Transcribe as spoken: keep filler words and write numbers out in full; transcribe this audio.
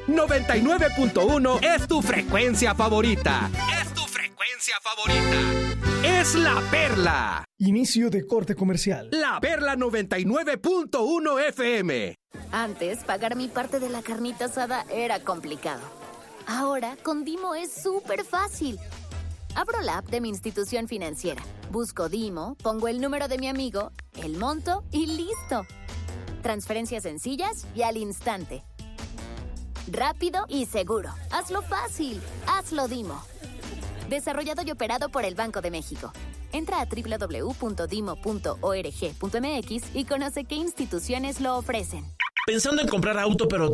noventa y nueve punto uno es tu frecuencia favorita. Es tu frecuencia favorita. Es La Perla. Inicio de corte comercial. La Perla noventa y nueve punto uno F M. Antes, pagar mi parte de la carnita asada era complicado. Ahora, con Dimo es súper fácil. Abro la app de mi institución financiera, busco Dimo, pongo el número de mi amigo, el monto y listo. Transferencias sencillas y al instante. Rápido y seguro. Hazlo fácil. Hazlo Dimo. Desarrollado y operado por el Banco de México. Entra a doble u doble u doble u punto dimo punto org punto m x y conoce qué instituciones lo ofrecen. Pensando en comprar auto, pero